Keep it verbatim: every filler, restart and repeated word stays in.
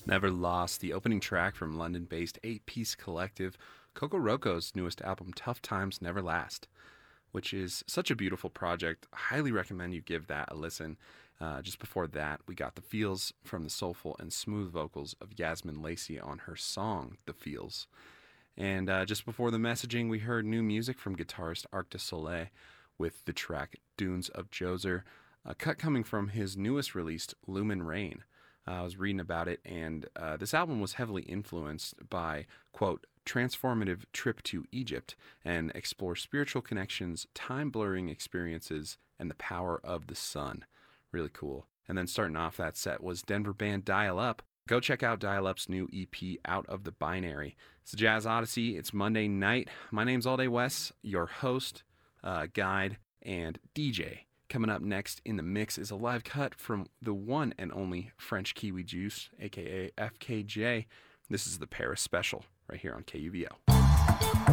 Never Lost, the opening track from London-based eight-piece collective Coco Roco's newest album, Tough Times Never Last, which is such a beautiful project. I highly recommend you give that a listen. Uh, just before that, we got The Feels from the soulful and smooth vocals of Yasmin Lacey on her song, The Feels. And uh, just before the messaging, we heard new music from guitarist Arc de Soleil with the track Dunes of Djoser, a cut coming from his newest released, Lumen Rain. Uh, I was reading about it, and uh, this album was heavily influenced by, quote, transformative trip to Egypt and explore spiritual connections, time-blurring experiences, and the power of the sun. Really cool. And then starting off that set was Denver band Dial Up. Go check out Dial Up's new E P, Out of the Binary. It's a Jazz Odyssey. It's Monday night. My name's All Day Wes, your host, uh, guide, and D J. Coming up next in the mix is a live cut from the one and only French Kiwi Juice, aka F K J. This is the Paris Special right here on K U V O.